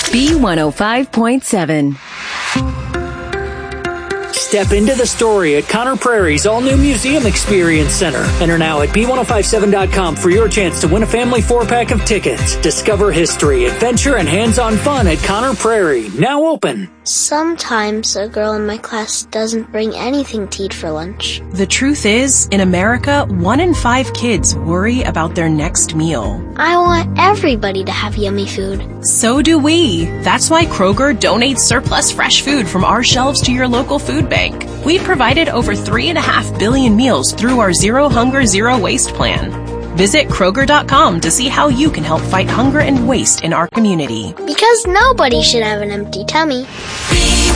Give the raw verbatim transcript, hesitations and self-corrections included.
B one oh five point seven. Step into the story at Conner Prairie's all-new Museum Experience Center. Enter now at B ten fifty-seven dot com for your chance to win a family four-pack of tickets. Discover history, adventure, and hands-on fun at Conner Prairie. Now open. Sometimes a girl in my class doesn't bring anything to eat for lunch. The truth is, in America, one in five kids worry about their next meal. I want everybody to have yummy food. So do we. That's why Kroger donates surplus fresh food from our shelves to your local food bank. We've provided over three and a half billion meals through our Zero Hunger, Zero Waste plan. Visit Kroger dot com to see how you can help fight hunger and waste in our community. Because nobody should have an empty tummy.